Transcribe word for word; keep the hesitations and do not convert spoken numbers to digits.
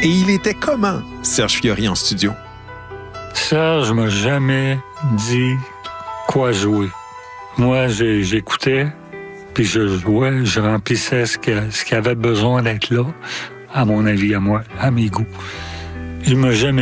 Et il était comment, Serge Fiori, en studio? Serge m'a jamais dit quoi jouer. Moi, j'ai, j'écoutais, puis je jouais, je remplissais ce, que, ce qui avait besoin d'être là, à mon avis, à moi, à mes goûts. Il m'a jamais